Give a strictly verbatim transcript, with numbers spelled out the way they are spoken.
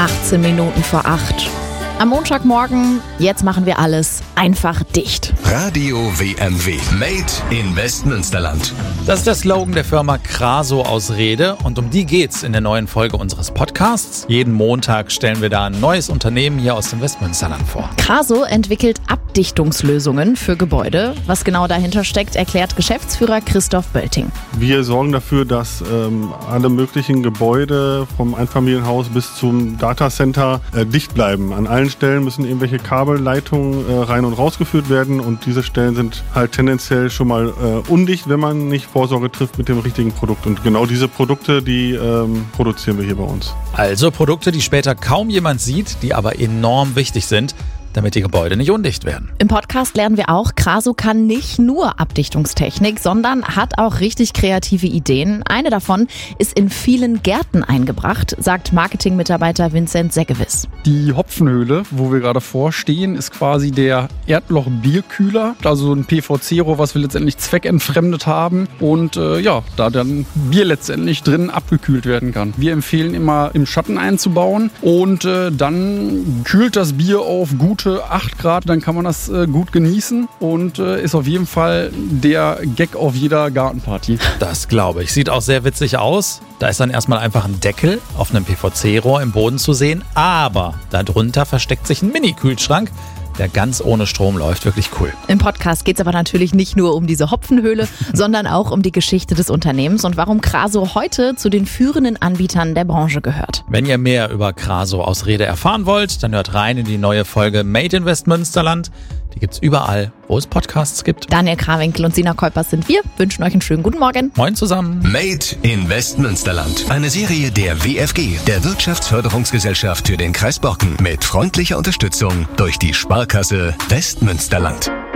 achtzehn Minuten vor acht. Am Montagmorgen, jetzt machen wir alles einfach dicht. Radio W M W. Made in Westmünsterland. Das ist der Slogan der Firma Kraso aus Rede und um die geht's in der neuen Folge unseres Podcasts. Jeden Montag stellen wir da ein neues Unternehmen hier aus dem Westmünsterland vor. Kraso entwickelt Abdichtungslösungen für Gebäude. Was genau dahinter steckt, erklärt Geschäftsführer Christoph Bölting. Wir sorgen dafür, dass ähm, alle möglichen Gebäude vom Einfamilienhaus bis zum Datacenter äh, dicht bleiben. An allen Stellen müssen irgendwelche Kabelleitungen äh, rein und rausgeführt werden und diese Stellen sind halt tendenziell schon mal äh, undicht, wenn man nicht Vorsorge trifft mit dem richtigen Produkt. Und genau diese Produkte, die ähm, produzieren wir hier bei uns. Also Produkte, die später kaum jemand sieht, die aber enorm wichtig sind, damit die Gebäude nicht undicht werden. Im Podcast lernen wir auch, Kraso kann nicht nur Abdichtungstechnik, sondern hat auch richtig kreative Ideen. Eine davon ist in vielen Gärten eingebracht, sagt Marketingmitarbeiter Vincent Seggewiss. Die Hopfenhöhle, wo wir gerade vorstehen, ist quasi der Erdloch-Bierkühler, also ein P V C-Rohr, was wir letztendlich zweckentfremdet haben und äh, ja, da dann Bier letztendlich drin abgekühlt werden kann. Wir empfehlen immer im Schatten einzubauen und äh, dann kühlt das Bier auf gute acht Grad, dann kann man das äh, gut genießen und äh, ist auf jeden Fall der Gag auf jeder Gartenparty. Das glaube ich. Sieht auch sehr witzig aus. Da ist dann erstmal einfach ein Deckel auf einem P V C-Rohr im Boden zu sehen, aber darunter versteckt sich ein Mini-Kühlschrank, der ganz ohne Strom läuft. Wirklich cool. Im Podcast geht es aber natürlich nicht nur um diese Hopfenhöhle, sondern auch um die Geschichte des Unternehmens und warum Kraso heute zu den führenden Anbietern der Branche gehört. Wenn ihr mehr über Kraso aus Rede erfahren wollt, dann hört rein in die neue Folge Made in Westmünsterland. Die gibt's überall, wo es Podcasts gibt. Daniel Krawinkel und Sina Kuipers sind wir, wünschen euch einen schönen guten Morgen. Moin zusammen. Made in Westmünsterland. Eine Serie der W F G, der Wirtschaftsförderungsgesellschaft für den Kreis Borken. Mit freundlicher Unterstützung durch die Sparkasse Westmünsterland.